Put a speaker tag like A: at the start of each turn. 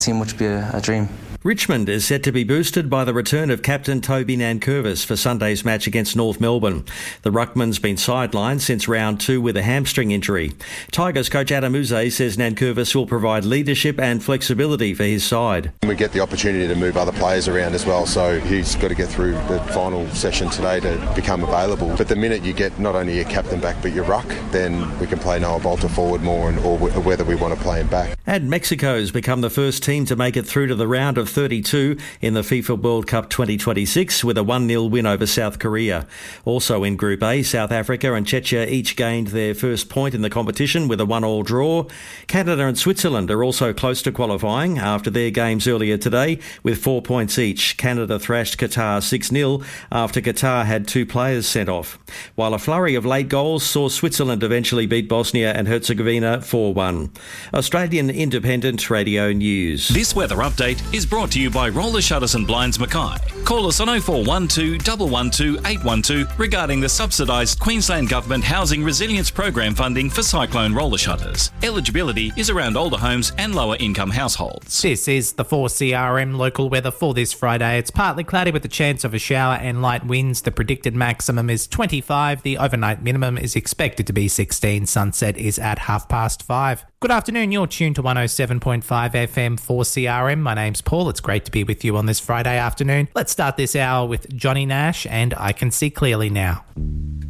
A: team, which would be a dream.
B: Richmond is set to be boosted by the return of captain Toby Nankervis for Sunday's match against North Melbourne. The Ruckman's been sidelined since round 2 with a hamstring injury. Tigers coach Adam Uze says Nankervis will provide leadership and flexibility for his side.
C: We get the opportunity to move other players around as well, so he's got to get through the final session today to become available. But the minute you get not only your captain back but your ruck, then we can play Noah Bolter forward more, or whether we want to play him back.
B: And Mexico's become the first team to make it through to the round of 32 in the FIFA World Cup 2026 with a 1-0 win over South Korea. Also in Group A, South Africa and Czechia each gained their first point in the competition with a 1-1 draw. Canada and Switzerland are also close to qualifying after their games earlier today with 4 points each. Canada thrashed Qatar 6-0 after Qatar had 2 players sent off, while a flurry of late goals saw Switzerland eventually beat Bosnia and Herzegovina 4-1. Australian Independent Radio News.
D: This weather update is brought to you by Roller Shutters and Blinds Mackay. Call us on 0412 112 812 regarding the subsidised Queensland Government Housing Resilience Program funding for cyclone roller shutters. Eligibility is around older homes and lower income households.
E: This is the 4CRM local weather for this Friday. It's partly cloudy with a chance of a shower and light winds. The predicted maximum is 25. The overnight minimum is expected to be 16. Sunset is at 5:30. Good afternoon. You're tuned to 107.5 FM 4CRM. My name's Paul. It's great to be with you on this Friday afternoon. Let's start this hour with Johnny Nash and I Can See Clearly Now.